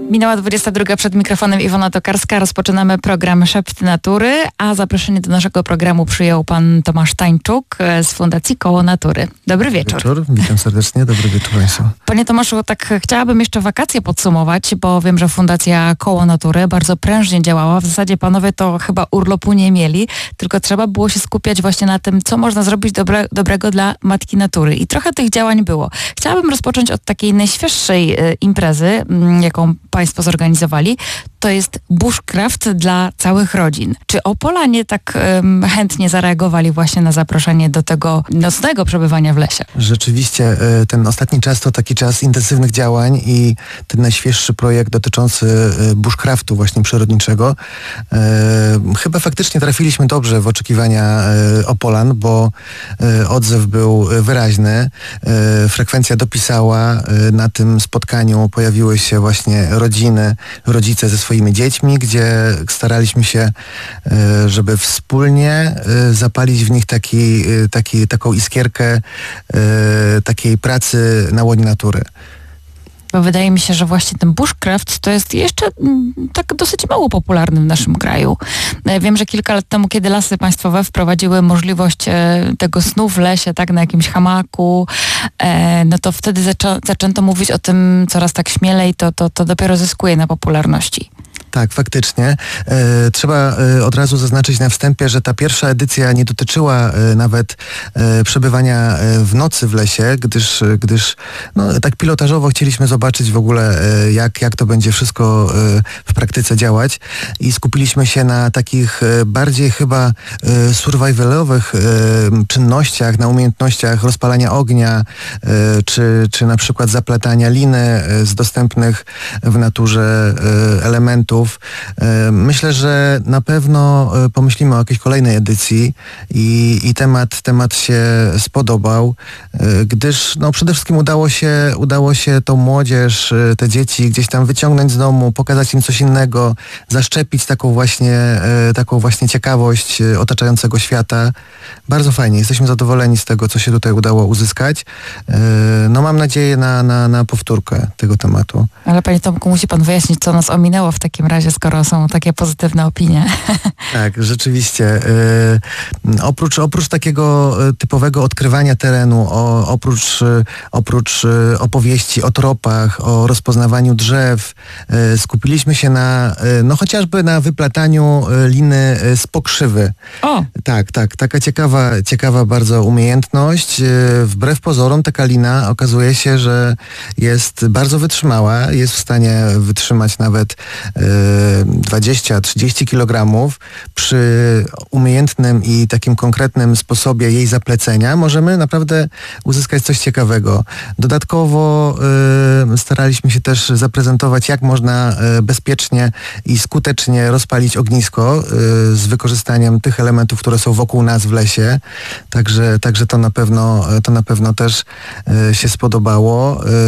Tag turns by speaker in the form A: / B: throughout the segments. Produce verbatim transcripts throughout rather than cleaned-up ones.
A: Minęła dwudziesta druga, przed mikrofonem Iwona Tokarska. Rozpoczynamy program Szept Natury, a zaproszenie do naszego programu przyjął pan Tomasz Tańczuk z Fundacji Koło Natury. Dobry wieczór.
B: Wieczór, witam serdecznie, dobry wieczór Państwu.
A: Panie Tomaszu, tak chciałabym jeszcze wakacje podsumować, bo wiem, że Fundacja Koło Natury bardzo prężnie działała. W zasadzie panowie to chyba urlopu nie mieli, tylko trzeba było się skupiać właśnie na tym, co można zrobić dobre, dobrego dla Matki Natury. I trochę tych działań było. Chciałabym rozpocząć od takiej najświeższej e, imprezy, m, jaką państwo zorganizowali. To jest bushcraft dla całych rodzin. Czy Opolanie tak um, chętnie zareagowali właśnie na zaproszenie do tego nocnego przebywania w lesie?
B: Rzeczywiście ten ostatni czas to taki czas intensywnych działań i ten najświeższy projekt dotyczący bushcraftu właśnie przyrodniczego. E, chyba faktycznie trafiliśmy dobrze w oczekiwania e, Opolan, bo e, odzew był wyraźny. E, frekwencja dopisała. E, na tym spotkaniu pojawiły się właśnie rodziny, rodzice ze swoimi dziećmi, gdzie staraliśmy się, żeby wspólnie zapalić w nich taki, taki, taką iskierkę takiej pracy na łonie natury.
A: Bo wydaje mi się, że właśnie ten bushcraft to jest jeszcze m, tak dosyć mało popularny w naszym kraju. Wiem, że kilka lat temu, kiedy Lasy Państwowe wprowadziły możliwość e, tego snu w lesie, tak, na jakimś hamaku, e, no to wtedy zaczą, zaczęto mówić o tym coraz tak śmielej, to, to, to dopiero zyskuje na popularności.
B: Tak, faktycznie. E, trzeba e, od razu zaznaczyć na wstępie, że ta pierwsza edycja nie dotyczyła e, nawet e, przebywania e, w nocy w lesie, gdyż, gdyż no, tak pilotażowo chcieliśmy zobaczyć w ogóle, e, jak, jak to będzie wszystko e, w praktyce działać i skupiliśmy się na takich e, bardziej chyba e, survivalowych e, czynnościach, na umiejętnościach rozpalania ognia, e, czy, czy na przykład zaplatania liny e, z dostępnych w naturze e, elementów. Myślę, że na pewno pomyślimy o jakiejś kolejnej edycji i, i temat, temat się spodobał, gdyż no, przede wszystkim udało się, udało się tą młodzież, te dzieci gdzieś tam wyciągnąć z domu, pokazać im coś innego, zaszczepić taką właśnie, taką właśnie ciekawość otaczającego świata. Bardzo fajnie, jesteśmy zadowoleni z tego, co się tutaj udało uzyskać. No mam nadzieję na, na, na powtórkę tego tematu.
A: Ale panie Tomku, musi pan wyjaśnić, co nas ominęło w takim razie, skoro są takie pozytywne opinie.
B: Tak, rzeczywiście. Yy, oprócz, oprócz takiego typowego odkrywania terenu, o, oprócz, oprócz opowieści o tropach, o rozpoznawaniu drzew, yy, skupiliśmy się na, yy, no chociażby na wyplataniu liny z pokrzywy.
A: O!
B: Tak, tak. Taka ciekawa, ciekawa bardzo umiejętność. Yy, wbrew pozorom taka lina okazuje się, że jest bardzo wytrzymała, jest w stanie wytrzymać nawet dwadzieścia trzydzieści kilogramów. Przy umiejętnym i takim konkretnym sposobie jej zaplecenia możemy naprawdę uzyskać coś ciekawego. Dodatkowo y, staraliśmy się też zaprezentować, jak można y, bezpiecznie i skutecznie rozpalić ognisko y, z wykorzystaniem tych elementów, które są wokół nas w lesie. Także, także to na pewno, to na pewno też y, się spodobało. Y,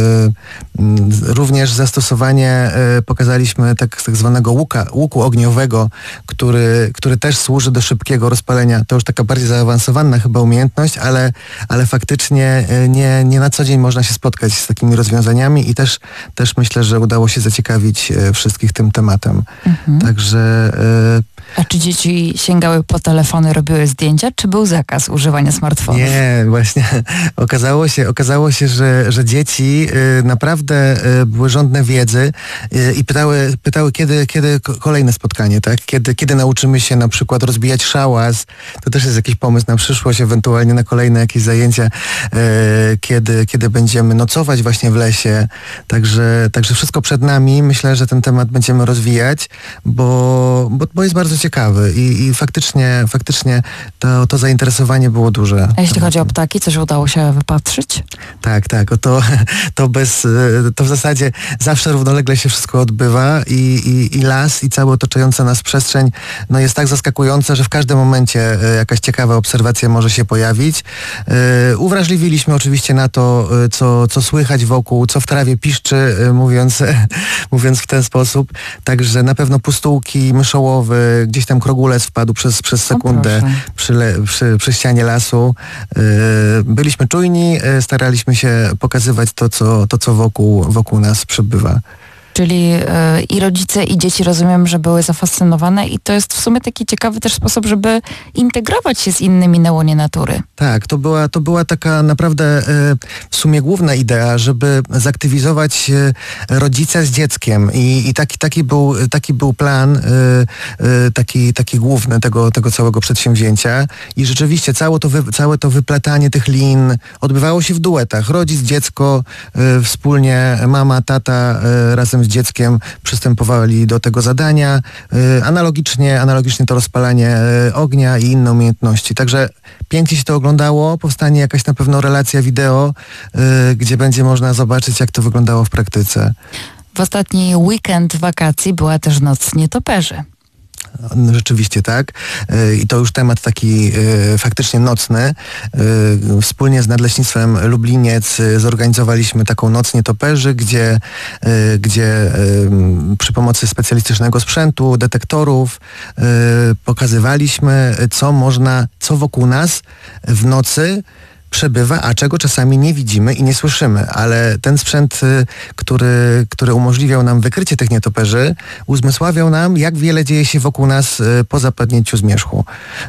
B: y, również zastosowanie y, pokazaliśmy tak, tak zwanego łuka, łuku ogniowego, który, który też służy do szybkiego rozpalenia. To już taka bardziej zaawansowana chyba umiejętność, ale, ale faktycznie nie, nie na co dzień można się spotkać z takimi rozwiązaniami i też, też myślę, że udało się zaciekawić wszystkich tym tematem. Mhm. Także... Y
A: A czy dzieci sięgały po telefony, robiły zdjęcia, czy był zakaz używania smartfonów?
B: Nie, właśnie. Okazało się, okazało się, że, że dzieci y, naprawdę y, były żądne wiedzy y, i pytały, pytały kiedy, kiedy kolejne spotkanie, tak? Kiedy, kiedy nauczymy się na przykład rozbijać szałas. To też jest jakiś pomysł na przyszłość, ewentualnie na kolejne jakieś zajęcia, y, kiedy, kiedy będziemy nocować właśnie w lesie. Także, także wszystko przed nami. Myślę, że ten temat będziemy rozwijać, bo, bo, bo jest bardzo ciekawy i, i faktycznie, faktycznie to, to zainteresowanie było duże.
A: A jeśli chodzi o ptaki, coś udało się wypatrzyć?
B: Tak, tak. O to, to, bez, to w zasadzie zawsze równolegle się wszystko odbywa i, i, i las i cała otaczająca nas przestrzeń no jest tak zaskakująca, że w każdym momencie jakaś ciekawa obserwacja może się pojawić. Yy, uwrażliwiliśmy oczywiście na to, co, co słychać wokół, co w trawie piszczy, mówiąc, mówiąc w ten sposób. Także na pewno pustułki, myszołowy, gdzieś tam krogulec wpadł przez, przez sekundę przy, le, przy, przy ścianie lasu. Yy, byliśmy czujni, yy, staraliśmy się pokazywać to, co, to, co wokół, wokół nas przebywa.
A: Czyli yy, i rodzice, i dzieci, rozumiem, że były zafascynowane i to jest w sumie taki ciekawy też sposób, żeby integrować się z innymi na łonie natury.
B: Tak, to była, to była taka naprawdę e, w sumie główna idea, żeby zaktywizować e, rodzica z dzieckiem i, i taki, taki, był, taki był plan, e, e, taki, taki główny tego, tego całego przedsięwzięcia i rzeczywiście całe to, wy, całe to wyplatanie tych lin odbywało się w duetach. Rodzic, dziecko, e, wspólnie mama, tata e, razem z dzieckiem przystępowali do tego zadania. E, analogicznie, analogicznie to rozpalanie e, ognia i inne umiejętności. Także pięknie się to oglądało, powstanie jakaś na pewno relacja wideo, y, gdzie będzie można zobaczyć, jak to wyglądało w praktyce.
A: W ostatni weekend wakacji była też Noc Nietoperzy.
B: Rzeczywiście tak. Y, I to już temat taki y, faktycznie nocny. Y, wspólnie z Nadleśnictwem Lubliniec y, zorganizowaliśmy taką Noc Nietoperzy, gdzie, y, gdzie y, przy pomocy specjalistycznego sprzętu, detektorów y, pokazywaliśmy, co można, co wokół nas w nocy przebywa, a czego czasami nie widzimy i nie słyszymy, ale ten sprzęt, który, który umożliwiał nam wykrycie tych nietoperzy, uzmysławiał nam, jak wiele dzieje się wokół nas po zapadnięciu zmierzchu.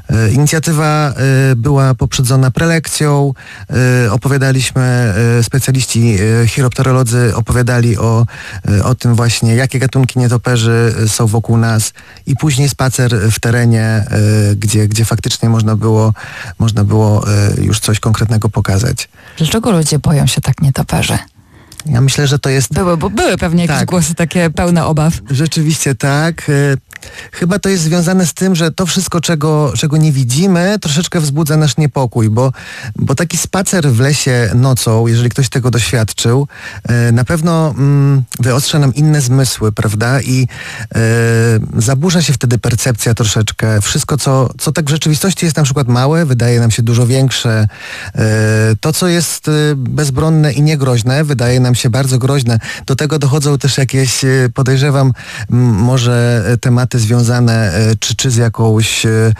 B: Inicjatywa była poprzedzona prelekcją, opowiadaliśmy, specjaliści chiropterolodzy opowiadali o, o tym właśnie, jakie gatunki nietoperzy są wokół nas i później spacer w terenie, gdzie, gdzie faktycznie można było, można było już coś konkretnego pokazać.
A: Dlaczego ludzie boją się tak nietoperzy?
B: Ja myślę, że to jest...
A: Były, bo były pewnie jakieś
B: tak.
A: głosy takie pełne obaw.
B: Rzeczywiście tak. Chyba to jest związane z tym, że to wszystko, czego, czego nie widzimy, troszeczkę wzbudza nasz niepokój, bo, bo taki spacer w lesie nocą, jeżeli ktoś tego doświadczył, na pewno mm, wyostrza nam inne zmysły, prawda? I e, zaburza się wtedy percepcja troszeczkę. Wszystko, co, co tak w rzeczywistości jest na przykład małe, wydaje nam się dużo większe. E, to, co jest bezbronne i niegroźne, wydaje nam się bardzo groźne. Do tego dochodzą też jakieś, podejrzewam, m, może tematy związane czy, czy z jakąś,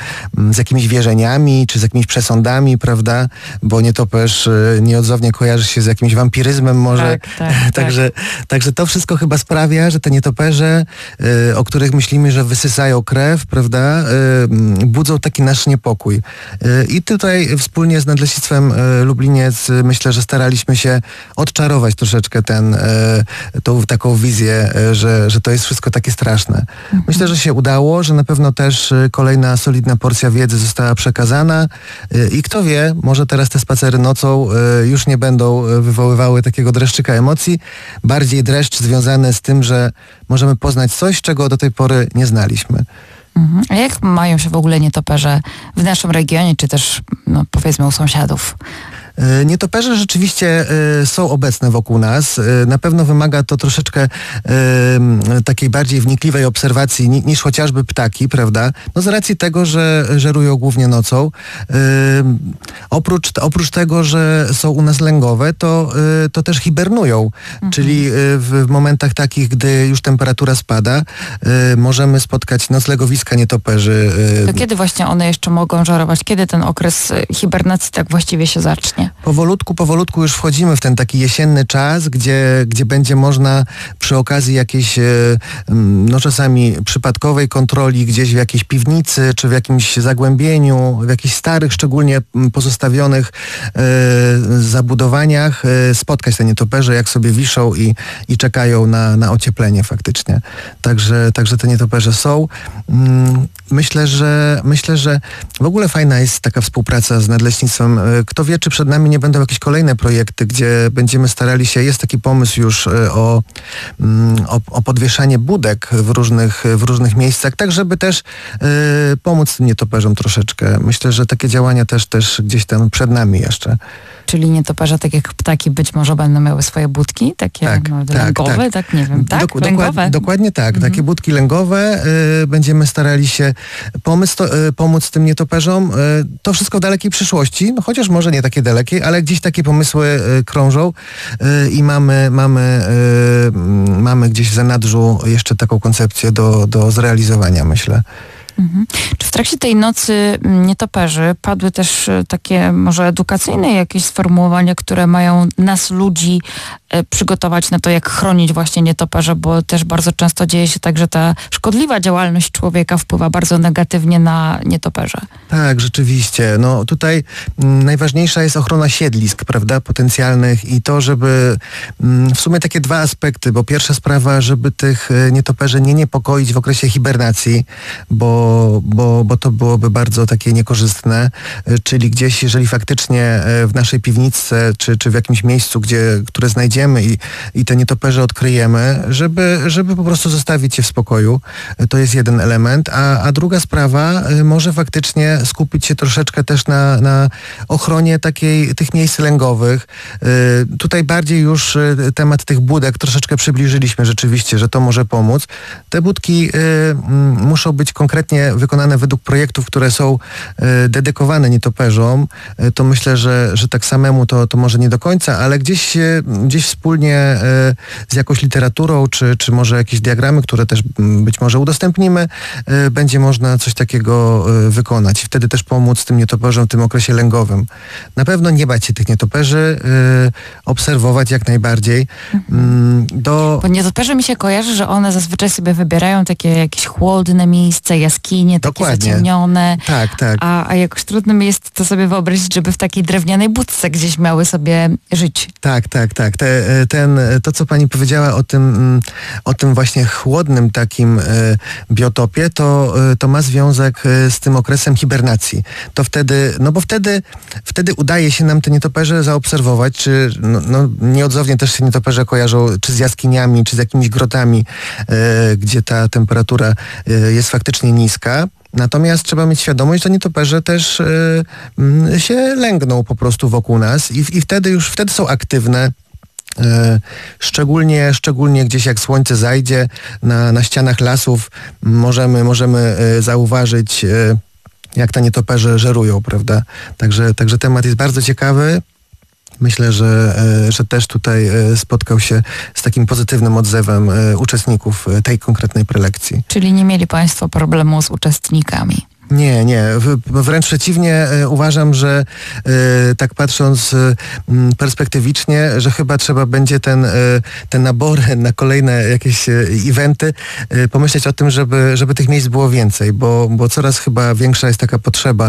B: z jakimiś wierzeniami, czy z jakimiś przesądami, prawda? Bo nietoperz nieodzownie kojarzy się z jakimś wampiryzmem może.
A: Tak, tak,
B: także,
A: tak.
B: także to wszystko chyba sprawia, że te nietoperze, o których myślimy, że wysysają krew, prawda? Budzą taki nasz niepokój. I tutaj wspólnie z Nadleśnictwem Lubliniec myślę, że staraliśmy się odczarować troszeczkę ten, tą taką wizję, że, że to jest wszystko takie straszne. Myślę, że się udało, że na pewno też kolejna solidna porcja wiedzy została przekazana i kto wie, może teraz te spacery nocą już nie będą wywoływały takiego dreszczyka emocji, bardziej dreszcz związany z tym, że możemy poznać coś, czego do tej pory nie znaliśmy.
A: Mhm. A jak mają się w ogóle nietoperze w naszym regionie, czy też no, powiedzmy u sąsiadów?
B: Nietoperze rzeczywiście y, są obecne wokół nas. Y, na pewno wymaga to troszeczkę y, takiej bardziej wnikliwej obserwacji ni, niż chociażby ptaki, prawda? No z racji tego, że żerują głównie nocą. Y, oprócz, oprócz tego, że są u nas lęgowe, to, y, to też hibernują. Mhm. Czyli y, w, w momentach takich, gdy już temperatura spada, y, możemy spotkać noclegowiska nietoperzy.
A: Y. To kiedy właśnie one jeszcze mogą żerować? Kiedy ten okres hibernacji tak właściwie się zacznie?
B: Powolutku, powolutku już wchodzimy w ten taki jesienny czas, gdzie, gdzie będzie można przy okazji jakiejś, no czasami przypadkowej kontroli gdzieś w jakiejś piwnicy, czy w jakimś zagłębieniu, w jakichś starych, szczególnie pozostawionych e, zabudowaniach e, spotkać te nietoperze, jak sobie wiszą i, i czekają na, na ocieplenie faktycznie. Także, także te nietoperze są. Mm, myślę, że myślę, że w ogóle fajna jest taka współpraca z Nadleśnictwem. Kto wie, czy przed nami nie będą jakieś kolejne projekty, gdzie będziemy starali się, jest taki pomysł już o, o, o podwieszanie budek w różnych, w różnych miejscach, tak żeby też y, pomóc tym nietoperzom troszeczkę. Myślę, że takie działania też, też gdzieś tam przed nami jeszcze.
A: Czyli nietoperze, tak jak ptaki, być może będą miały swoje budki, takie
B: tak,
A: no,
B: tak,
A: lęgowe, tak. tak, nie wiem, tak?
B: Dok-
A: lęgowe.
B: Dokład, dokładnie tak,
A: mhm.
B: takie budki lęgowe. Y, będziemy starali się pomóc, to, y, pomóc tym nietoperzom. Y, to wszystko w dalekiej przyszłości, no chociaż może nie takie dalekiej, ale gdzieś takie pomysły y, krążą y, i mamy, mamy, y, mamy gdzieś w zanadrzu jeszcze taką koncepcję do, do zrealizowania, myślę.
A: Mhm. Czy w trakcie tej nocy nietoperzy padły też takie może edukacyjne jakieś sformułowania, które mają nas ludzi przygotować na to, jak chronić właśnie nietoperze, bo też bardzo często dzieje się tak, że ta szkodliwa działalność człowieka wpływa bardzo negatywnie na nietoperze.
B: Tak, rzeczywiście. No tutaj m, najważniejsza jest ochrona siedlisk, prawda, potencjalnych i to, żeby m, w sumie takie dwa aspekty, bo pierwsza sprawa, żeby tych nietoperzy nie niepokoić w okresie hibernacji, bo, bo, bo to byłoby bardzo takie niekorzystne, czyli gdzieś, jeżeli faktycznie w naszej piwniczce, czy, czy w jakimś miejscu, gdzie, które znajdziemy i, i te nietoperze odkryjemy, żeby, żeby po prostu zostawić je w spokoju. To jest jeden element, a, a druga sprawa, może faktycznie skupić się troszeczkę też na, na ochronie takiej, tych miejsc lęgowych. Y, tutaj bardziej już y, temat tych budek troszeczkę przybliżyliśmy rzeczywiście, że to może pomóc. Te budki y, y, muszą być konkretnie wykonane według projektów, które są y, dedykowane nietoperzom. Y, to myślę, że, że tak samemu to, to może nie do końca, ale gdzieś, y, gdzieś wspólnie y, z jakąś literaturą, czy, czy może jakieś diagramy, które też y, być może udostępnimy, y, będzie można coś takiego y, wykonać. Wtedy też pomóc tym nietoperzom w tym okresie lęgowym. Na pewno nie bać się tych nietoperzy, y, obserwować jak najbardziej.
A: Mhm.
B: Y, do...
A: Bo nietoperze mi się kojarzy, że one zazwyczaj sobie wybierają takie jakieś chłodne miejsca, jaskinie, takie
B: Dokładnie.
A: zaciemnione.
B: Tak, tak.
A: A, a jakoś trudno mi jest to sobie wyobrazić, żeby w takiej drewnianej budce gdzieś miały sobie żyć.
B: Tak, tak, tak. Te, ten, to, co pani powiedziała o tym, o tym właśnie chłodnym takim biotopie, to, to ma związek z tym okresem hibernacji. To wtedy, no bo wtedy, wtedy udaje się nam te nietoperze zaobserwować, czy no, no, nieodzownie też się nietoperze kojarzą czy z jaskiniami, czy z jakimiś grotami, gdzie ta temperatura jest faktycznie niska. Natomiast trzeba mieć świadomość, że nietoperze też y, się lęgną po prostu wokół nas i, i wtedy już wtedy są aktywne. Y, szczególnie, szczególnie gdzieś jak słońce zajdzie na, na ścianach lasów możemy, możemy y, zauważyć y, jak te nietoperze żerują, prawda? Także, także temat jest bardzo ciekawy. Myślę, że, że też tutaj spotkał się z takim pozytywnym odzewem uczestników tej konkretnej prelekcji.
A: Czyli nie mieli Państwo problemu z uczestnikami?
B: Nie, nie. Wręcz przeciwnie, uważam, że tak patrząc perspektywicznie, że chyba trzeba będzie ten, te nabory na kolejne jakieś eventy pomyśleć o tym, żeby, żeby tych miejsc było więcej, bo, bo coraz chyba większa jest taka potrzeba,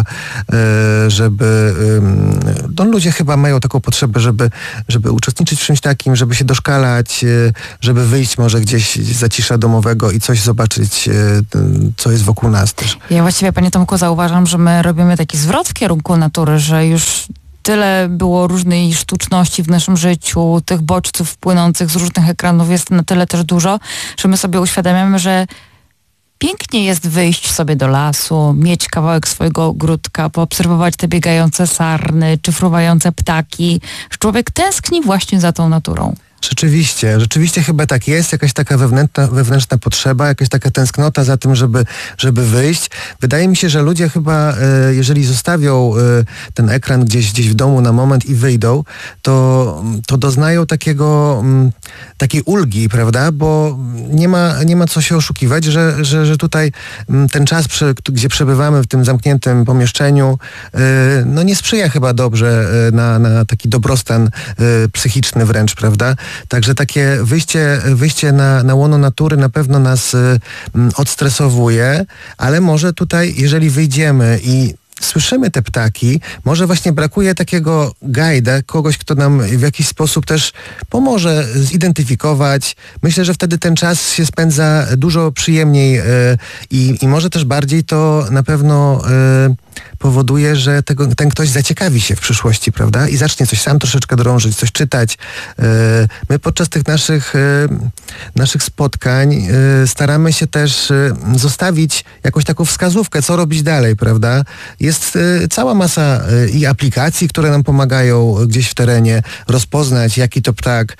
B: żeby no, ludzie chyba mają taką potrzebę, żeby, żeby uczestniczyć w czymś takim, żeby się doszkalać, żeby wyjść może gdzieś z zacisza domowego i coś zobaczyć, co jest wokół nas też.
A: Ja właściwie, Panie Tomku, zauważam, że my robimy taki zwrot w kierunku natury, że już tyle było różnej sztuczności w naszym życiu, tych bodźców płynących z różnych ekranów jest na tyle też dużo, że my sobie uświadamiamy, że pięknie jest wyjść sobie do lasu, mieć kawałek swojego ogródka, poobserwować te biegające sarny czy fruwające ptaki. Że człowiek tęskni właśnie za tą naturą.
B: Rzeczywiście, rzeczywiście chyba tak jest, jakaś taka wewnętrzna, wewnętrzna potrzeba, jakaś taka tęsknota za tym, żeby, żeby wyjść. Wydaje mi się, że ludzie chyba, jeżeli zostawią ten ekran gdzieś, gdzieś w domu na moment i wyjdą, to, to doznają takiego, takiej ulgi, prawda, bo nie ma, nie ma co się oszukiwać, że, że, że tutaj ten czas, gdzie przebywamy w tym zamkniętym pomieszczeniu, no nie sprzyja chyba dobrze na, na taki dobrostan psychiczny wręcz, prawda. Także takie wyjście, wyjście na, na łono natury na pewno nas y, odstresowuje, ale może tutaj, jeżeli wyjdziemy i słyszymy te ptaki, może właśnie brakuje takiego guida, kogoś, kto nam w jakiś sposób też pomoże zidentyfikować. Myślę, że wtedy ten czas się spędza dużo przyjemniej y, i, i może też bardziej to na pewno y, powoduje, że tego, ten ktoś zaciekawi się w przyszłości, prawda? I zacznie coś sam troszeczkę drążyć, coś czytać. My podczas tych naszych, naszych spotkań staramy się też zostawić jakąś taką wskazówkę, co robić dalej, prawda? Jest cała masa i aplikacji, które nam pomagają gdzieś w terenie rozpoznać, jaki to ptak.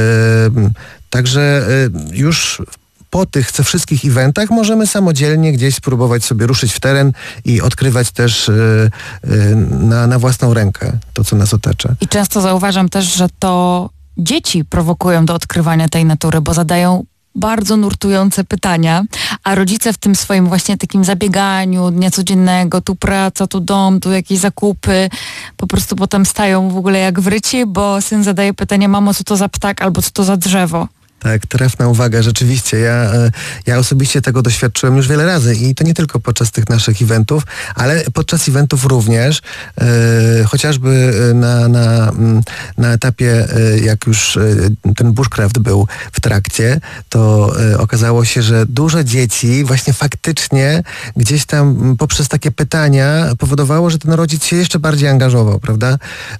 B: Także już po tych wszystkich eventach możemy samodzielnie gdzieś spróbować sobie ruszyć w teren i odkrywać też y, y, na, na własną rękę to, co nas otacza.
A: I często zauważam też, że to dzieci prowokują do odkrywania tej natury, bo zadają bardzo nurtujące pytania, a rodzice w tym swoim właśnie takim zabieganiu dnia codziennego, tu praca, tu dom, tu jakieś zakupy, po prostu potem stają w ogóle jak wryci, bo syn zadaje pytanie: mamo, co to za ptak albo co to za drzewo?
B: Tak, trafna uwaga, rzeczywiście. Ja, ja osobiście tego doświadczyłem już wiele razy i to nie tylko podczas tych naszych eventów, ale podczas eventów również, e, chociażby na, na, na etapie, e, jak już e, ten bushcraft był w trakcie, to e, okazało się, że dużo dzieci właśnie faktycznie gdzieś tam poprzez takie pytania powodowało, że ten rodzic się jeszcze bardziej angażował, prawda?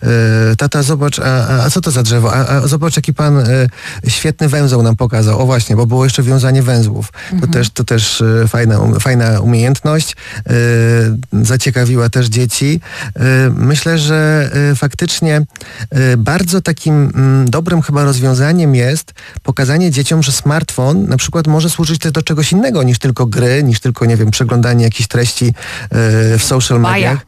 B: E, tata, zobacz, a, a, a co to za drzewo? A, a zobacz, jaki pan e, świetny węzeł nam pokazał. O właśnie, bo było jeszcze wiązanie węzłów. Mhm. To też, to też e, fajna, um, fajna umiejętność. E, zaciekawiła też dzieci. E, myślę, że e, faktycznie e, bardzo takim m, dobrym chyba rozwiązaniem jest pokazanie dzieciom, że smartfon na przykład może służyć też do czegoś innego niż tylko gry, niż tylko, nie wiem, przeglądanie jakichś treści e, w social mediach.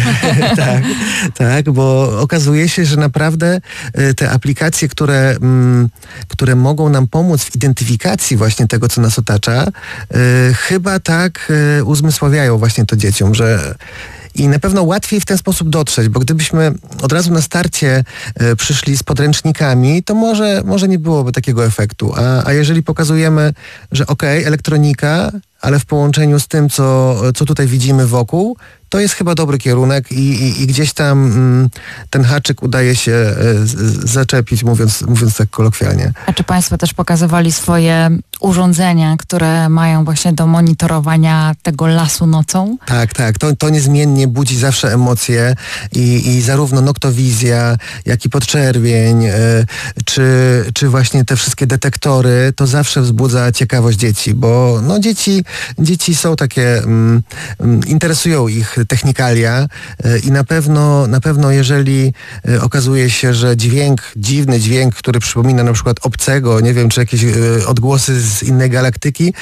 B: tak, tak, bo okazuje się, że naprawdę e, te aplikacje, które, m, które mogą nam pomóc w identyfikacji właśnie tego, co nas otacza, yy, chyba tak yy, uzmysławiają właśnie to dzieciom, że i na pewno łatwiej w ten sposób dotrzeć, bo gdybyśmy od razu na starcie y, przyszli z podręcznikami, to może, może nie byłoby takiego efektu. A, a jeżeli pokazujemy, że okej, okay, elektronika, ale w połączeniu z tym, co, co tutaj widzimy wokół, to jest chyba dobry kierunek i, i, i gdzieś tam mm, ten haczyk udaje się y, z, zaczepić, mówiąc, mówiąc tak kolokwialnie.
A: A czy Państwo też pokazywali swoje urządzenia, które mają właśnie do monitorowania tego lasu nocą?
B: Tak, tak. To, to niezmiennie budzi zawsze emocje i, i zarówno noktowizja, jak i podczerwień, y, czy, czy właśnie te wszystkie detektory, to zawsze wzbudza ciekawość dzieci, bo no, dzieci, dzieci są takie, mm, interesują ich technikalia y, i na pewno, na pewno jeżeli y, okazuje się, że dźwięk, dziwny dźwięk, który przypomina na przykład obcego, nie wiem, czy jakieś y, odgłosy z innej galaktyki,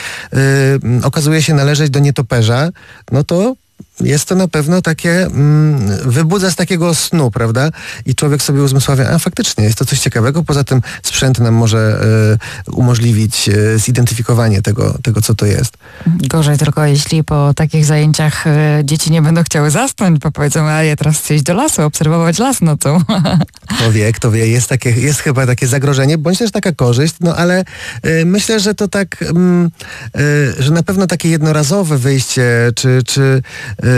B: y, okazuje się należeć do nietoperza, no to jest to na pewno takie, mm, wybudza z takiego snu, prawda? I człowiek sobie uzmysławia, a faktycznie jest to coś ciekawego, poza tym sprzęt nam może y, umożliwić y, zidentyfikowanie tego, tego, co to jest.
A: Gorzej tylko, jeśli po takich zajęciach y, dzieci nie będą chciały zasnąć, bo powiedzą: a ja teraz chcę iść do lasu, obserwować las nocą.
B: Kto wie, kto wie, jest, takie, jest chyba takie zagrożenie, bądź też taka korzyść, no ale y, myślę, że to tak, mm, y, że na pewno takie jednorazowe wyjście, czy, czy y,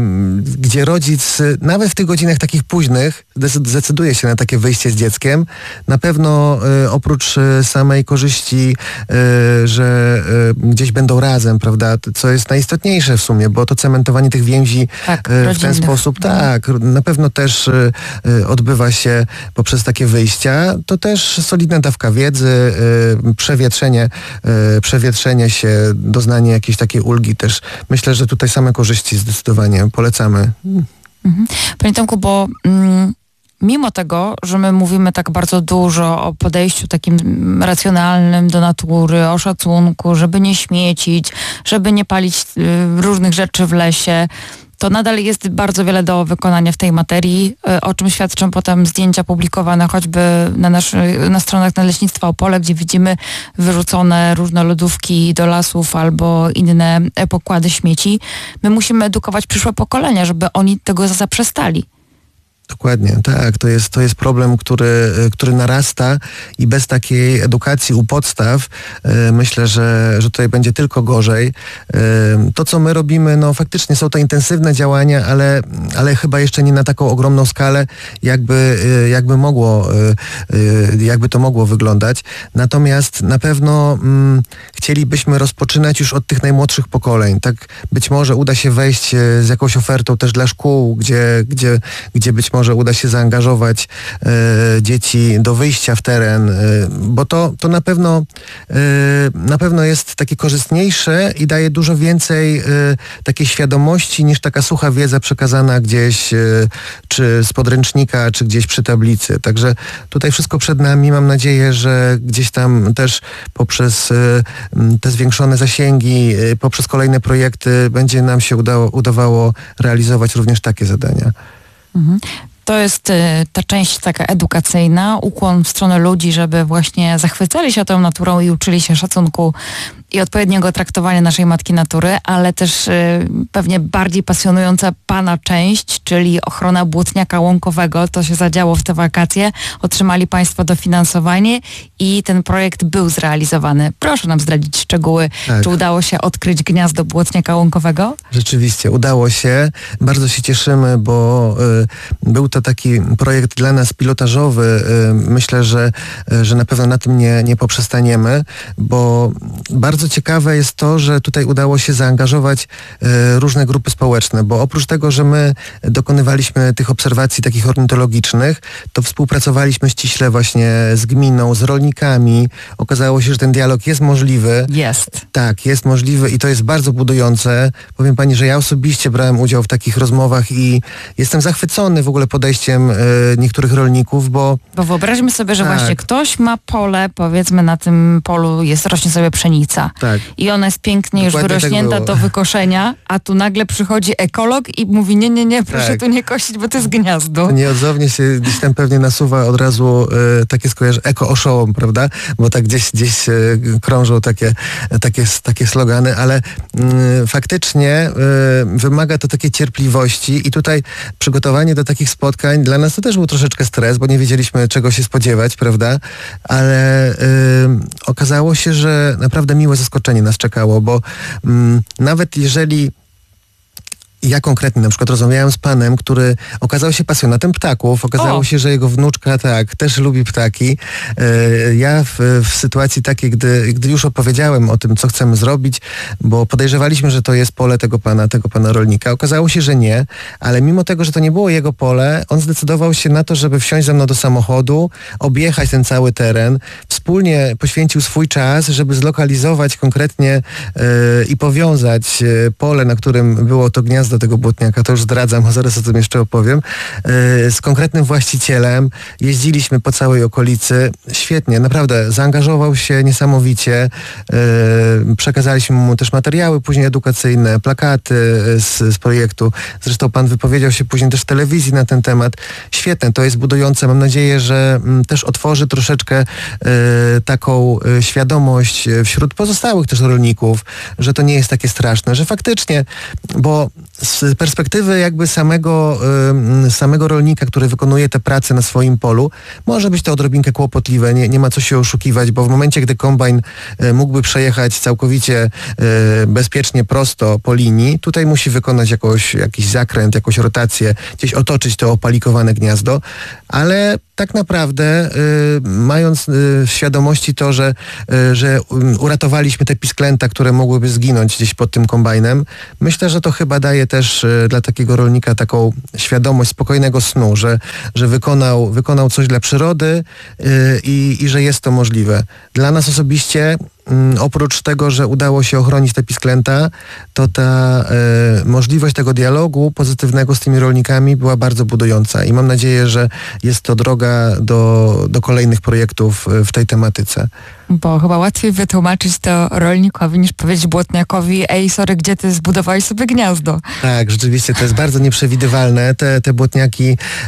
B: gdzie rodzic nawet w tych godzinach takich późnych zdecyduje się na takie wyjście z dzieckiem, na pewno y, oprócz y, samej korzyści, y, że y, gdzieś będą razem, prawda, co jest najistotniejsze w sumie, bo to cementowanie tych więzi
A: tak,
B: y, w ten sposób, tak, na pewno też y, y, odbywa się poprzez takie wyjścia, to też solidna dawka wiedzy, y, przewietrzenie, y, przewietrzenie się, doznanie jakiejś takiej ulgi też. Myślę, że tutaj same korzyści zdecydowanie polecamy.
A: Mhm. Panie Tomku, bo mm, mimo tego, że my mówimy tak bardzo dużo o podejściu takim racjonalnym do natury, o szacunku, żeby nie śmiecić, żeby nie palić y, różnych rzeczy w lesie, to nadal jest bardzo wiele do wykonania w tej materii, o czym świadczą potem zdjęcia publikowane choćby na, nasz, na stronach Nadleśnictwa Opole, gdzie widzimy wyrzucone różne lodówki do lasów albo inne pokłady śmieci. My musimy edukować przyszłe pokolenia, żeby oni tego zaprzestali.
B: Dokładnie, tak. To jest, to jest problem, który, który narasta i bez takiej edukacji u podstaw e, myślę, że, że tutaj będzie tylko gorzej. E, to, co my robimy, no faktycznie są to intensywne działania, ale, ale chyba jeszcze nie na taką ogromną skalę, jakby, e, jakby mogło, e, e, jakby to mogło wyglądać. Natomiast na pewno mm, chcielibyśmy rozpoczynać już od tych najmłodszych pokoleń. Tak być może uda się wejść z jakąś ofertą też dla szkół, gdzie, gdzie, gdzie być może może uda się zaangażować e, dzieci do wyjścia w teren, e, bo to, to na pewno e, na pewno jest takie korzystniejsze i daje dużo więcej e, takiej świadomości niż taka sucha wiedza przekazana gdzieś e, czy z podręcznika, czy gdzieś przy tablicy. Także tutaj wszystko przed nami. Mam nadzieję, że gdzieś tam też poprzez e, te zwiększone zasięgi, e, poprzez kolejne projekty będzie nam się udało, udawało realizować również takie zadania.
A: Mhm. To jest y, ta część taka edukacyjna, ukłon w stronę ludzi, żeby właśnie zachwycali się tą naturą i uczyli się szacunku i odpowiedniego traktowania naszej matki natury, ale też y, pewnie bardziej pasjonująca pana część, czyli ochrona błotniaka łąkowego. To się zadziało w te wakacje. Otrzymali państwo dofinansowanie i ten projekt był zrealizowany. Proszę nam zdradzić szczegóły. Tak. Czy udało się odkryć gniazdo błotniaka łąkowego?
B: Rzeczywiście, udało się. Bardzo się cieszymy, bo y, był to taki projekt dla nas pilotażowy. Y, myślę, że, y, że na pewno na tym nie, nie poprzestaniemy, bo bardzo ciekawe jest to, że tutaj udało się zaangażować y, różne grupy społeczne, bo oprócz tego, że my dokonywaliśmy tych obserwacji takich ornitologicznych, to współpracowaliśmy ściśle właśnie z gminą, z rolnikami. Okazało się, że ten dialog jest możliwy.
A: Jest.
B: Tak, jest możliwy i to jest bardzo budujące. Powiem pani, że ja osobiście brałem udział w takich rozmowach i jestem zachwycony w ogóle podejściem y, niektórych rolników, bo...
A: Bo wyobraźmy sobie, że
B: tak.
A: właśnie ktoś ma pole, powiedzmy na tym polu jest, rośnie sobie pszenica.
B: Tak.
A: I ona jest pięknie
B: Dokładnie
A: już wyrośnięta
B: tak
A: do wykoszenia, a tu nagle przychodzi ekolog i mówi nie, nie, nie, proszę
B: tak.
A: tu nie kosić, bo to jest gniazdo.
B: Nieodzownie się gdzieś tam pewnie nasuwa od razu y, takie skojarzenie, eko-oszołom, prawda? Bo tak gdzieś, gdzieś y, krążą takie, takie, takie slogany, ale y, faktycznie y, wymaga to takiej cierpliwości i tutaj przygotowanie do takich spotkań dla nas to też był troszeczkę stres, bo nie wiedzieliśmy czego się spodziewać, prawda? Ale y, okazało się, że naprawdę miłe zaskoczenie nas czekało, bo y, nawet jeżeli ja konkretnie na przykład rozmawiałem z panem, który okazał się pasjonatem ptaków. Okazało o. się, że jego wnuczka tak, też lubi ptaki. Yy, ja w, w sytuacji takiej, gdy, gdy już opowiedziałem o tym, co chcemy zrobić, bo podejrzewaliśmy, że to jest pole tego pana, tego pana rolnika. Okazało się, że nie, ale mimo tego, że to nie było jego pole, on zdecydował się na to, żeby wsiąść ze mną do samochodu, objechać ten cały teren. Wspólnie poświęcił swój czas, żeby zlokalizować konkretnie yy, i powiązać yy, pole, na którym było to gniazdo do tego błotniaka, to już zdradzam, a zaraz o tym jeszcze opowiem, yy, z konkretnym właścicielem. Jeździliśmy po całej okolicy. Świetnie, naprawdę zaangażował się niesamowicie. Yy, przekazaliśmy mu też materiały później edukacyjne, plakaty z, z projektu. Zresztą pan wypowiedział się później też w telewizji na ten temat. Świetne, to jest budujące. Mam nadzieję, że m, też otworzy troszeczkę yy, taką yy, świadomość wśród pozostałych też rolników, że to nie jest takie straszne, że faktycznie, bo z perspektywy jakby samego, y, samego rolnika, który wykonuje te prace na swoim polu, może być to odrobinkę kłopotliwe, nie, nie ma co się oszukiwać, bo w momencie, gdy kombajn y, mógłby przejechać całkowicie y, bezpiecznie prosto po linii, tutaj musi wykonać jakoś, jakiś zakręt, jakąś rotację, gdzieś otoczyć to opalikowane gniazdo, ale tak naprawdę y, mając y, w świadomości to, że, y, że uratowaliśmy te pisklęta, które mogłyby zginąć gdzieś pod tym kombajnem, myślę, że to chyba daje też y, dla takiego rolnika taką świadomość spokojnego snu, że, że wykonał, wykonał coś dla przyrody y, i, i że jest to możliwe. Dla nas osobiście oprócz tego, że udało się ochronić te pisklęta, to ta e, możliwość tego dialogu pozytywnego z tymi rolnikami była bardzo budująca i mam nadzieję, że jest to droga do, do kolejnych projektów w tej tematyce.
A: Bo chyba łatwiej wytłumaczyć to rolnikowi niż powiedzieć błotniakowi, ej, sorry, gdzie ty zbudowałeś sobie gniazdo?
B: Tak, rzeczywiście, to jest bardzo nieprzewidywalne. Te, te błotniaki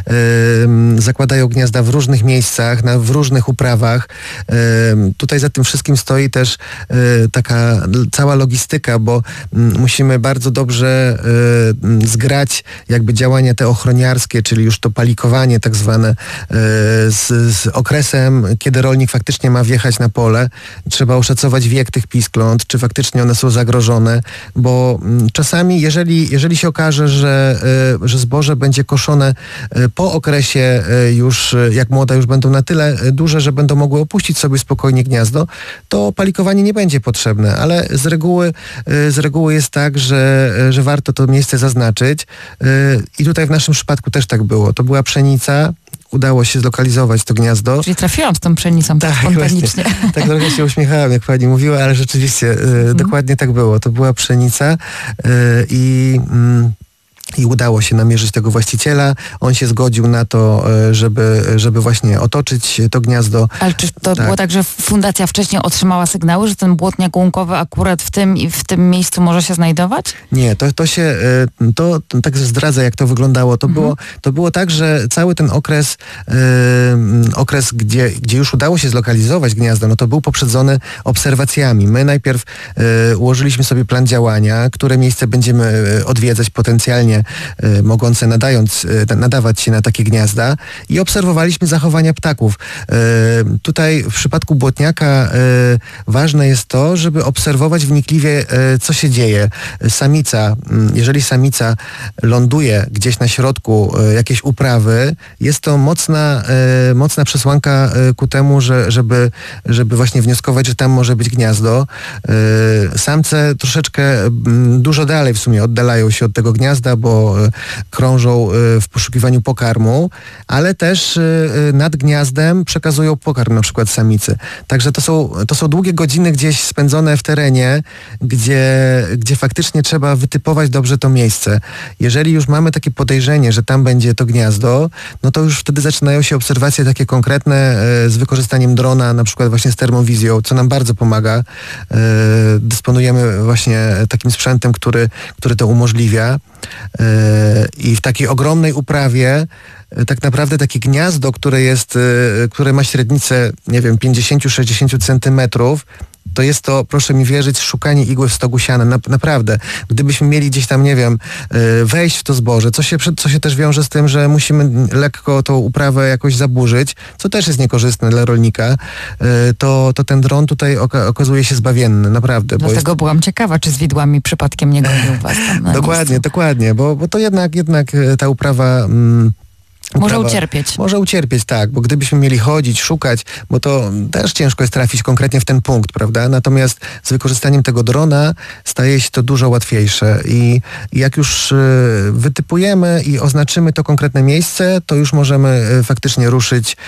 B: y, zakładają gniazda w różnych miejscach, na, w różnych uprawach. Y, tutaj za tym wszystkim stoi też y, taka cała logistyka, bo y, musimy bardzo dobrze y, zgrać jakby działania te ochroniarskie, czyli już to palikowanie tak zwane y, z, z okresem, kiedy rolnik faktycznie ma wjechać na pole. Trzeba oszacować wiek tych piskląt, czy faktycznie one są zagrożone, bo czasami, jeżeli, jeżeli się okaże, że, że zboże będzie koszone po okresie już, jak młoda już będą na tyle duże, że będą mogły opuścić sobie spokojnie gniazdo, to palikowanie nie będzie potrzebne, ale z reguły, z reguły jest tak, że, że warto to miejsce zaznaczyć i tutaj w naszym przypadku też tak było. To była pszenica, udało się zlokalizować to gniazdo.
A: Czyli trafiłam z tą pszenicą tak spontanicznie.
B: Właśnie, tak trochę się uśmiechałam, jak pani mówiła, ale rzeczywiście y, mm. dokładnie tak było. To była pszenica y, i... Y, i udało się namierzyć tego właściciela. On się zgodził na to, żeby, żeby właśnie otoczyć to gniazdo.
A: Ale czy to tak. było tak, że fundacja wcześniej otrzymała sygnały, że ten błotniak łąkowy akurat w tym i w tym miejscu może się znajdować?
B: Nie, to, to się, to, to tak zdradza, jak to wyglądało. To, mhm. było, to było tak, że cały ten okres, yy, okres, gdzie, gdzie już udało się zlokalizować gniazdo, no to był poprzedzony obserwacjami. My najpierw yy, ułożyliśmy sobie plan działania, które miejsce będziemy odwiedzać potencjalnie, y, mogące nadając, y, nadawać się na takie gniazda i obserwowaliśmy zachowania ptaków. Y, tutaj w przypadku błotniaka y, ważne jest to, żeby obserwować wnikliwie, y, co się dzieje. Samica, y, jeżeli samica ląduje gdzieś na środku y, jakiejś uprawy, jest to mocna, y, mocna przesłanka y, ku temu, że, żeby, żeby właśnie wnioskować, że tam może być gniazdo. Y, samce troszeczkę y, dużo dalej w sumie oddalają się od tego gniazda, bo krążą w poszukiwaniu pokarmu, ale też nad gniazdem przekazują pokarm na przykład samicy. Także to są, to są długie godziny gdzieś spędzone w terenie, gdzie, gdzie faktycznie trzeba wytypować dobrze to miejsce. Jeżeli już mamy takie podejrzenie, że tam będzie to gniazdo, no to już wtedy zaczynają się obserwacje takie konkretne z wykorzystaniem drona, na przykład właśnie z termowizją, co nam bardzo pomaga. Dysponujemy właśnie takim sprzętem, który, który to umożliwia. I w takiej ogromnej uprawie tak naprawdę takie gniazdo, które jest, które ma średnicę, nie wiem, pięćdziesiąt do sześćdziesięciu centymetrów, to jest to, proszę mi wierzyć, szukanie igły w stogu siana. Na, naprawdę. Gdybyśmy mieli gdzieś tam, nie wiem, wejść w to zboże, co się, co się też wiąże z tym, że musimy lekko tą uprawę jakoś zaburzyć, co też jest niekorzystne dla rolnika, to, to ten dron tutaj oka- okazuje się zbawienny, naprawdę.
A: Dlatego jest... byłam ciekawa, czy z widłami przypadkiem nie gonił was tam na
B: Dokładnie,
A: miejscu.
B: dokładnie, bo, bo to jednak, jednak ta uprawa... Mm,
A: Może Prawa, ucierpieć.
B: Może ucierpieć, tak, bo gdybyśmy mieli chodzić, szukać, bo to też ciężko jest trafić konkretnie w ten punkt, prawda? Natomiast z wykorzystaniem tego drona staje się to dużo łatwiejsze i, i jak już y, wytypujemy i oznaczymy to konkretne miejsce, to już możemy y, faktycznie ruszyć y,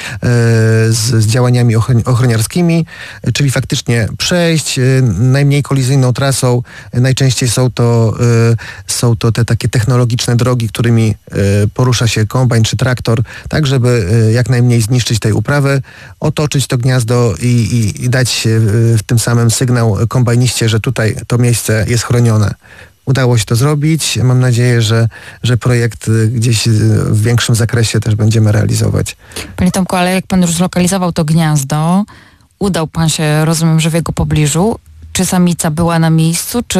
B: z, z działaniami ochron- ochroniarskimi, y, czyli faktycznie przejść y, najmniej kolizyjną trasą. Y, najczęściej są to, y, są to te takie technologiczne drogi, którymi y, porusza się kombajn czy traktor, tak żeby jak najmniej zniszczyć tej uprawy, otoczyć to gniazdo i, i, i dać w tym samym sygnał kombajniście, że tutaj to miejsce jest chronione. Udało się to zrobić. Mam nadzieję, że, że projekt gdzieś w większym zakresie też będziemy realizować.
A: Panie Tomku, ale jak pan już zlokalizował to gniazdo, udał pan się, rozumiem, że w jego pobliżu. Czy samica była na miejscu, czy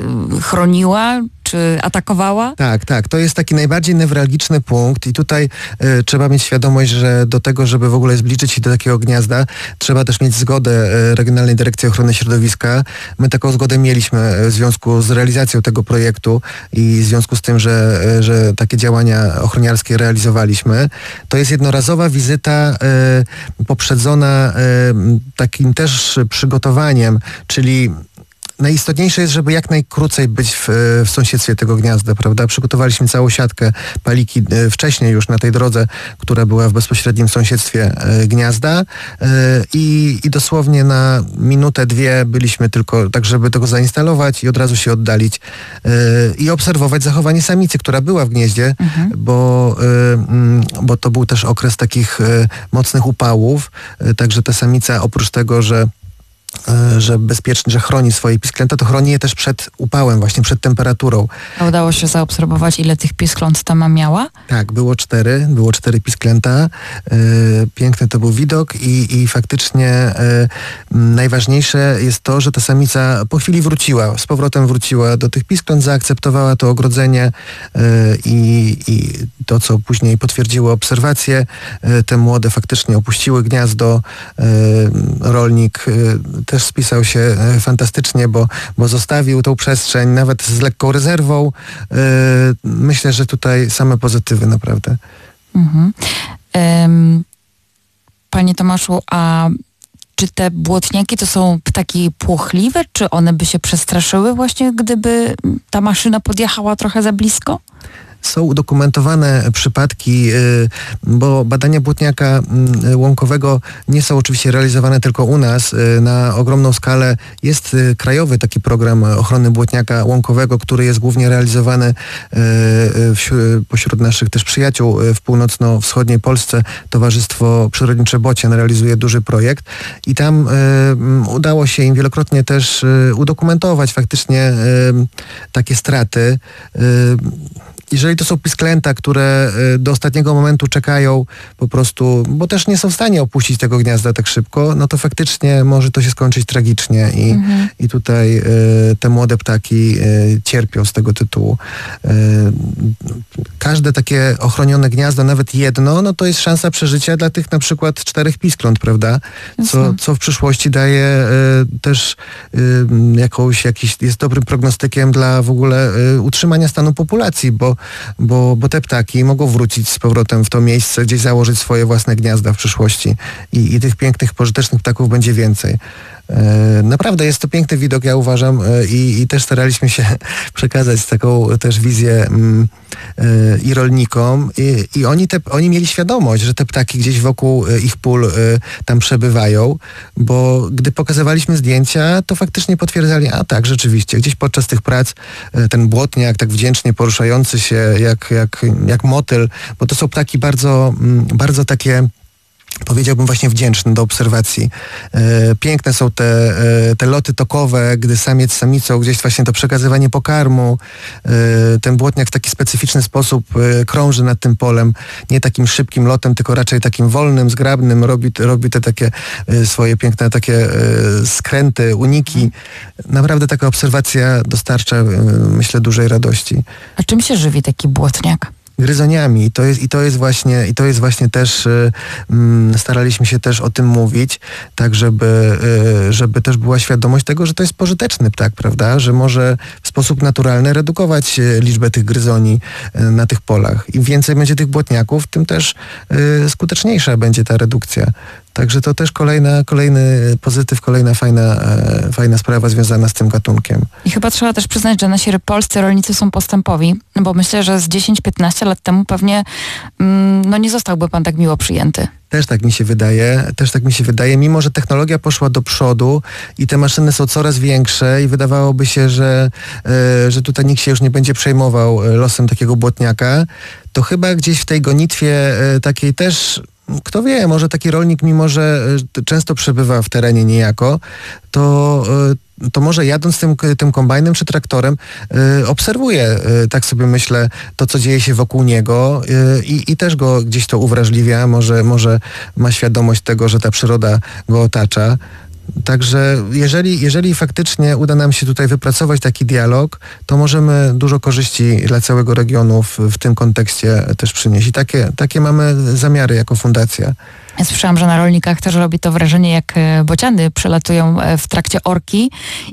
A: chroniła, czy atakowała?
B: Tak, tak. To jest taki najbardziej newralgiczny punkt i tutaj y, trzeba mieć świadomość, że do tego, żeby w ogóle zbliżyć się do takiego gniazda, trzeba też mieć zgodę y, Regionalnej Dyrekcji Ochrony Środowiska. My taką zgodę mieliśmy w związku z realizacją tego projektu i w związku z tym, że, y, że takie działania ochroniarskie realizowaliśmy. To jest jednorazowa wizyta y, poprzedzona y, takim też przygotowaniem, czyli najistotniejsze jest, żeby jak najkrócej być w, w sąsiedztwie tego gniazda, prawda? Przygotowaliśmy całą siatkę paliki e, wcześniej już na tej drodze, która była w bezpośrednim sąsiedztwie e, gniazda e, i, i dosłownie na minutę, dwie byliśmy tylko tak, żeby tego zainstalować i od razu się oddalić e, i obserwować zachowanie samicy, która była w gnieździe, mhm. bo, e, bo to był też okres takich e, mocnych upałów, e, także ta samica oprócz tego, że że bezpiecznie, że chroni swoje pisklęta, to chroni je też przed upałem, właśnie przed temperaturą.
A: A udało się zaobserwować, ile tych piskląt ta ma miała?
B: Tak, było cztery, było cztery pisklęta. Yy, piękny to był widok i, i faktycznie yy, najważniejsze jest to, że ta samica po chwili wróciła, z powrotem wróciła do tych piskląt, zaakceptowała to ogrodzenie yy, i, i to, co później potwierdziło obserwacje, yy, te młode faktycznie opuściły gniazdo. Yy, rolnik yy, też spisał się fantastycznie, bo, bo zostawił tą przestrzeń nawet z lekką rezerwą. Yy, myślę, że tutaj same pozytywy naprawdę.
A: Mhm. Um, Panie Tomaszu, a czy te błotniaki to są ptaki płochliwe? Czy one by się przestraszyły właśnie, gdyby ta maszyna podjechała trochę za blisko?
B: Są udokumentowane przypadki, bo badania błotniaka łąkowego nie są oczywiście realizowane tylko u nas. Na ogromną skalę jest krajowy taki program ochrony błotniaka łąkowego, który jest głównie realizowany pośród naszych też przyjaciół w północno-wschodniej Polsce. Towarzystwo Przyrodnicze Bocian realizuje duży projekt i tam udało się im wielokrotnie też udokumentować faktycznie takie straty. Jeżeli to są pisklęta, które do ostatniego momentu czekają po prostu, bo też nie są w stanie opuścić tego gniazda tak szybko, no to faktycznie może to się skończyć tragicznie i, mhm. i tutaj y, te młode ptaki y, cierpią z tego tytułu. Y, każde takie ochronione gniazdo, nawet jedno, no to jest szansa przeżycia dla tych na przykład czterech piskląt, prawda? Co, co w przyszłości daje y, też y, jakąś, jakiś, jest dobrym prognostykiem dla w ogóle y, utrzymania stanu populacji, bo Bo, bo te ptaki mogą wrócić z powrotem w to miejsce, gdzieś założyć swoje własne gniazda w przyszłości i, i tych pięknych, pożytecznych ptaków będzie więcej. E, naprawdę jest to piękny widok, ja uważam, e, i, i też staraliśmy się przekazać taką też wizję mm, e, i rolnikom i, i oni, te, oni mieli świadomość, że te ptaki gdzieś wokół e, ich pól e, tam przebywają, bo gdy pokazywaliśmy zdjęcia, to faktycznie potwierdzali, a tak, rzeczywiście, gdzieś podczas tych prac e, ten błotniak tak wdzięcznie poruszający się jak, jak, jak motyl, bo to są ptaki bardzo, mm, bardzo takie, powiedziałbym, właśnie wdzięczny do obserwacji. E, piękne są te, e, te loty tokowe, gdy samiec z samicą, gdzieś właśnie to przekazywanie pokarmu. E, ten błotniak w taki specyficzny sposób e, krąży nad tym polem. Nie takim szybkim lotem, tylko raczej takim wolnym, zgrabnym. Robi, robi te takie e, swoje piękne takie e, skręty, uniki. Naprawdę taka obserwacja dostarcza, e, myślę, dużej radości.
A: A czym się żywi taki błotniak?
B: Gryzoniami i to jest, i to jest właśnie, i to jest właśnie też, y, y, staraliśmy się też o tym mówić, tak żeby, y, żeby też była świadomość tego, że to jest pożyteczny ptak, prawda, że może w sposób naturalny redukować y, liczbę tych gryzoni y, na tych polach. Im więcej będzie tych błotniaków, tym też y, skuteczniejsza będzie ta redukcja. Także to też kolejna, kolejny pozytyw, kolejna fajna, e, fajna sprawa związana z tym gatunkiem.
A: I chyba trzeba też przyznać, że nasi polscy rolnicy są postępowi, no bo myślę, że z dziesięć piętnaście lat temu pewnie mm, no nie zostałby pan tak miło przyjęty.
B: Też tak mi się wydaje, też tak mi się wydaje, mimo że technologia poszła do przodu i te maszyny są coraz większe i wydawałoby się, że, e, że tutaj nikt się już nie będzie przejmował losem takiego błotniaka, to chyba gdzieś w tej gonitwie e, takiej też, kto wie, może taki rolnik, mimo że często przebywa w terenie niejako, to, to może jadąc tym, tym kombajnem czy traktorem obserwuje, tak sobie myślę, to co dzieje się wokół niego i, i też go gdzieś to uwrażliwia, może, może ma świadomość tego, że ta przyroda go otacza. Także jeżeli, jeżeli faktycznie uda nam się tutaj wypracować taki dialog, to możemy dużo korzyści dla całego regionu w, w tym kontekście też przynieść. I takie, takie mamy zamiary jako fundacja.
A: Ja słyszałam, że na rolnikach też robi to wrażenie, jak bociany przelatują w trakcie orki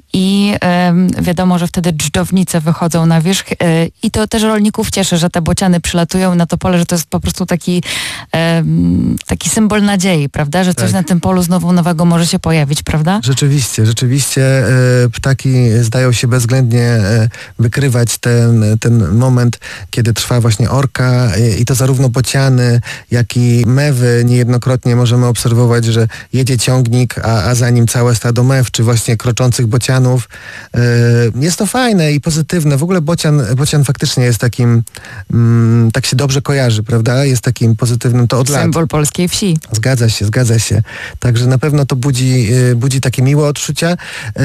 A: i e, wiadomo, że wtedy dżdżownice wychodzą na wierzch e, i to też rolników cieszy, że te bociany przylatują na to pole, że to jest po prostu taki, e, taki symbol nadziei, prawda? Że coś tak na tym polu znowu nowego może się pojawić, prawda?
B: Rzeczywiście, rzeczywiście e, ptaki zdają się bezwzględnie e, wykrywać ten, ten moment, kiedy trwa właśnie orka e, i to zarówno bociany, jak i mewy niejednokrotnie możemy obserwować, że jedzie ciągnik, a, a za nim całe stado mew, czy właśnie kroczących bocianów. Yy, jest to fajne i pozytywne. W ogóle bocian, bocian faktycznie jest takim, mm, tak się dobrze kojarzy, prawda? Jest takim pozytywnym, to od lat.
A: Symbol polskiej wsi.
B: Zgadza się, zgadza się. Także na pewno to budzi, yy, budzi takie miłe odczucia. Yy,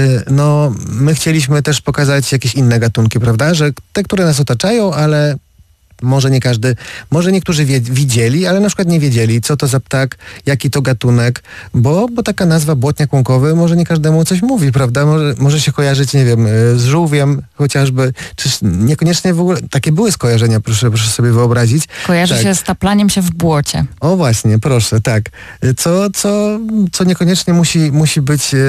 B: no, my chcieliśmy też pokazać jakieś inne gatunki, prawda? Że te, które nas otaczają, ale może nie każdy, może niektórzy wie, widzieli, ale na przykład nie wiedzieli, co to za ptak, jaki to gatunek, bo, bo taka nazwa błotniak łąkowy może nie każdemu coś mówi, prawda? Może, może się kojarzyć, nie wiem, z żółwiem chociażby, czy niekoniecznie w ogóle, takie były skojarzenia, proszę, proszę sobie wyobrazić.
A: Kojarzy
B: tak.
A: się z taplaniem się w błocie.
B: O właśnie, proszę, tak. Co, co, co niekoniecznie musi, musi być y,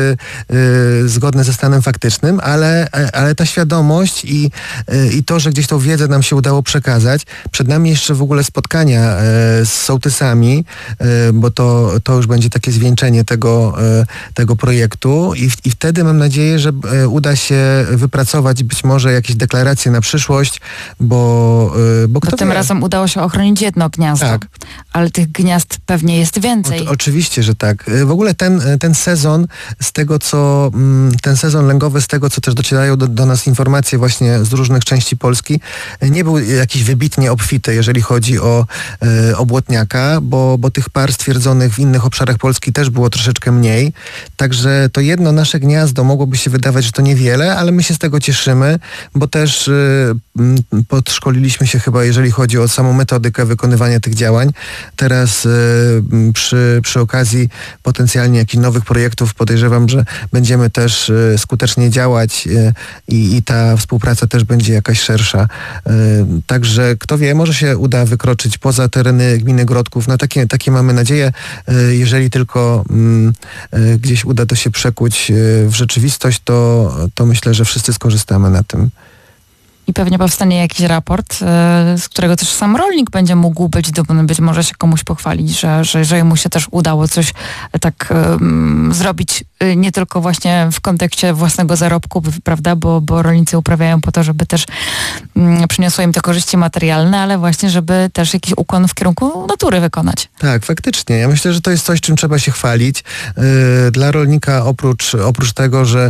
B: y, zgodne ze stanem faktycznym, ale, ale ta świadomość i, y, i to, że gdzieś tą wiedzę nam się udało przekazać, wypracować. Przed nami jeszcze w ogóle spotkania e, z sołtysami, e, bo to, to już będzie takie zwieńczenie tego, e, tego projektu i, i wtedy mam nadzieję, że e, uda się wypracować być może jakieś deklaracje na przyszłość, bo, e, bo kto
A: Bo tym
B: wie?
A: razem udało się ochronić jedno gniazdo,
B: Tak.
A: ale tych gniazd pewnie jest więcej.
B: O, oczywiście, że tak. W ogóle ten, ten sezon, z tego co, ten sezon lęgowy, z tego co też docierają do, do nas informacje właśnie z różnych części Polski, nie był jakiś wybitnie obfity, jeżeli chodzi o e, obłotniaka, bo, bo tych par stwierdzonych w innych obszarach Polski też było troszeczkę mniej. Także to jedno nasze gniazdo mogłoby się wydawać, że to niewiele, ale my się z tego cieszymy, bo też e, podszkoliliśmy się chyba, jeżeli chodzi o samą metodykę wykonywania tych działań. Teraz e, przy, przy okazji potencjalnie jakichś nowych projektów podejrzewam, że będziemy też e, skutecznie działać e, i, i ta współpraca też będzie jakaś szersza. E, także kto wie, może się uda wykroczyć poza tereny gminy Grodków. No takie, takie mamy nadzieję, e, jeżeli tylko m, e, gdzieś uda to się przekuć e, w rzeczywistość, to, to myślę, że wszyscy skorzystamy na tym.
A: I pewnie powstanie jakiś raport, z którego też sam rolnik będzie mógł być dumny, być może się komuś pochwalić, że, że, że mu się też udało coś tak um, zrobić, nie tylko właśnie w kontekście własnego zarobku, prawda, bo, bo rolnicy uprawiają po to, żeby też um, przyniosło im te korzyści materialne, ale właśnie, żeby też jakiś ukłon w kierunku natury wykonać.
B: Tak, faktycznie. Ja myślę, że to jest coś, czym trzeba się chwalić. Yy, dla rolnika oprócz, oprócz tego, że,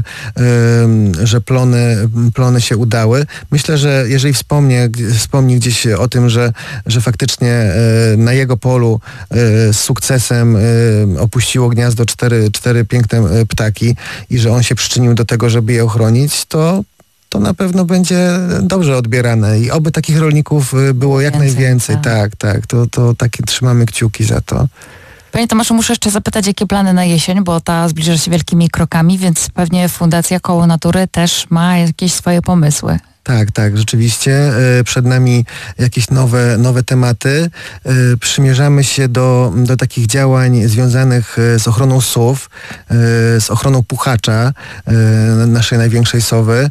B: yy, że plony, plony się udały, myślę, Myślę, że jeżeli wspomnie, wspomni gdzieś o tym, że, że faktycznie e, na jego polu e, z sukcesem e, opuściło gniazdo cztery, cztery piękne ptaki i że on się przyczynił do tego, żeby je ochronić, to to na pewno będzie dobrze odbierane i oby takich rolników było jak
A: Więcej,
B: najwięcej.
A: tak,
B: tak, tak. To, to takie trzymamy kciuki za to.
A: Panie Tomaszu, muszę jeszcze zapytać, jakie plany na jesień, bo ta zbliża się wielkimi krokami, więc pewnie Fundacja Koło Natury też ma jakieś swoje pomysły.
B: Tak, tak, rzeczywiście. Przed nami jakieś nowe, nowe tematy. Przymierzamy się do, do takich działań związanych z ochroną sów, z ochroną puchacza, naszej największej sowy.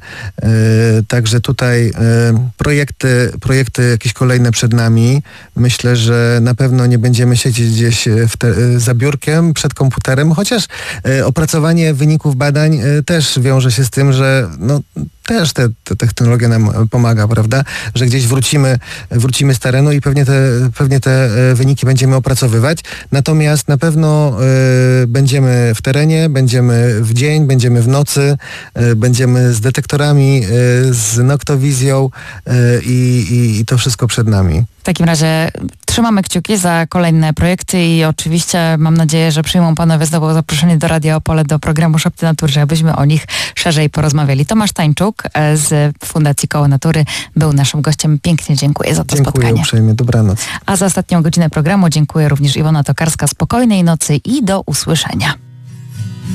B: Także tutaj projekty, projekty jakieś kolejne przed nami. Myślę, że na pewno nie będziemy siedzieć gdzieś w te, za biurkiem przed komputerem, chociaż opracowanie wyników badań też wiąże się z tym, że no, też te, te technologia nam pomaga, prawda? Że gdzieś wrócimy, wrócimy z terenu i pewnie te, pewnie te wyniki będziemy opracowywać. Natomiast na pewno y, będziemy w terenie, będziemy w dzień, będziemy w nocy, y, będziemy z detektorami, y, z noktowizją y, i, i to wszystko przed nami.
A: W takim razie trzymamy kciuki za kolejne projekty i oczywiście mam nadzieję, że przyjmą panowie znowu zaproszenie do Radia Opole do programu Szepty Natury, abyśmy o nich szerzej porozmawiali. Tomasz Tańczuk z Fundacji Koło Natury był naszym gościem. Pięknie dziękuję za to
B: dziękuję
A: spotkanie.
B: Dziękuję uprzejmie. Dobranoc.
A: A za ostatnią godzinę programu dziękuję również Iwona Tokarska. Spokojnej nocy i do usłyszenia.